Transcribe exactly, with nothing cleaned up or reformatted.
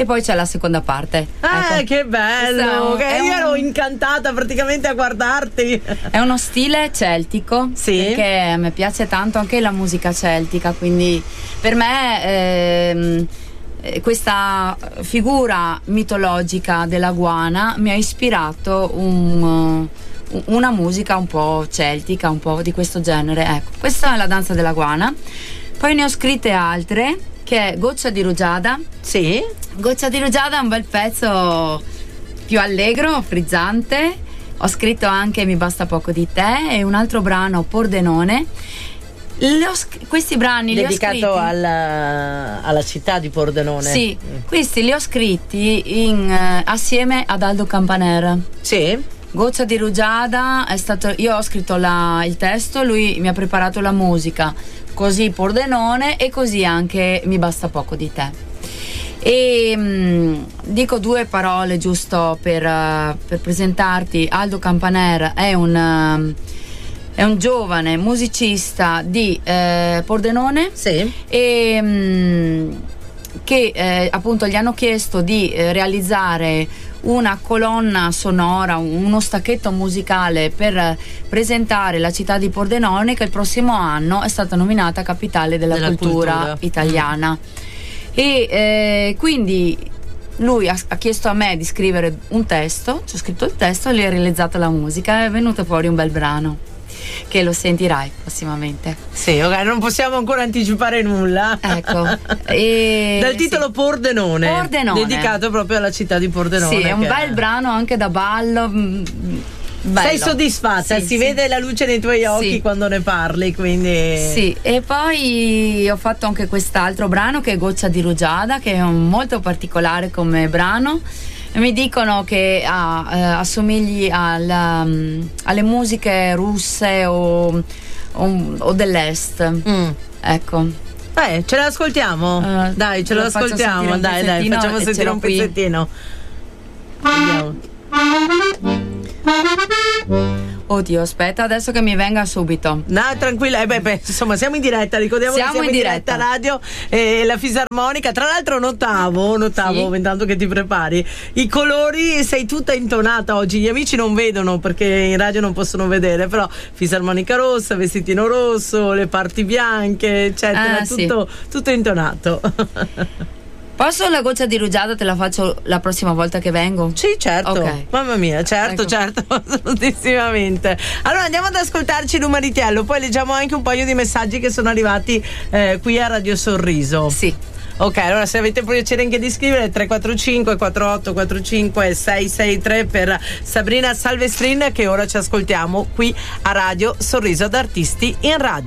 e poi c'è la seconda parte. Ah, ecco. che bello! Che io un... ero incantata praticamente a guardarti. È uno stile celtico, sì, perché a me piace tanto anche la musica celtica, quindi per me ehm, questa figura mitologica della guana mi ha ispirato un, una musica un po' celtica, un po' di questo genere. Ecco, questa è la danza della guana. Poi ne ho scritte altre, che è Goccia di rugiada. Sì. Goccia di rugiada è un bel pezzo più allegro, frizzante. Ho scritto anche Mi basta poco di te e un altro brano, Pordenone. Ho, questi brani dedicato li ho scritti alla, alla città di Pordenone. Sì, mm. questi li ho scritti in, uh, assieme ad Aldo Campanera. Sì. Goccia di rugiada è stato, io ho scritto la, il testo, lui mi ha preparato la musica, così Pordenone e così anche Mi basta poco di te. E mh, dico due parole giusto per, uh, per presentarti. Aldo Campanera è un uh, è un giovane musicista di eh, Pordenone, sì, e mh, che eh, appunto gli hanno chiesto di eh, realizzare una colonna sonora, uno stacchetto musicale per presentare la città di Pordenone, che il prossimo anno è stata nominata capitale della, della cultura, cultura italiana. E eh, quindi lui ha, ha chiesto a me di scrivere un testo, ci ho scritto il testo e gli ho realizzato la musica, e è venuto fuori un bel brano che lo sentirai prossimamente. Sì, ok, non possiamo ancora anticipare nulla. Ecco. E dal titolo sì. Pordenone, Pordenone, dedicato proprio alla città di Pordenone. Sì, è un che... bel brano anche da ballo. Bello. Sei soddisfatta? Sì, si sì. vede la luce nei tuoi occhi sì. quando ne parli, quindi. Sì, e poi ho fatto anche quest'altro brano che è Goccia di rugiada, che è un molto particolare come brano. Mi dicono che ah, eh, assomigli alla, um, alle musiche russe o, o, o dell'est. Mm. Ecco. Beh, ce l'ascoltiamo? Uh, dai, ce lo ascoltiamo. Dai, dai, facciamo sentire un qui. pezzettino. Vediamo. Oddio, aspetta, adesso che mi venga subito. No, tranquilla, eh beh, beh, insomma, siamo in diretta, ricordiamo siamo che siamo in diretta, diretta radio e la fisarmonica. Tra l'altro notavo, notavo, sì. intanto che ti prepari, i colori, sei tutta intonata oggi. Gli amici non vedono perché in radio non possono vedere, però fisarmonica rossa, vestitino rosso, le parti bianche, eccetera, ah, tutto, sì. tutto intonato. Posso la goccia di rugiada te la faccio la prossima volta che vengo? Sì, certo. Okay. Mamma mia, certo, ecco. certo, assolutissimamente. Allora andiamo ad ascoltarci Lumaritiello, poi leggiamo anche un paio di messaggi che sono arrivati eh, qui a Radio Sorriso. Sì. Ok, allora se avete piacere anche di scrivere tre quattro cinque quattro otto quattro cinque sei sei tre per Sabrina Salvestrin, che ora ci ascoltiamo qui a Radio Sorriso d'Artisti in Radio.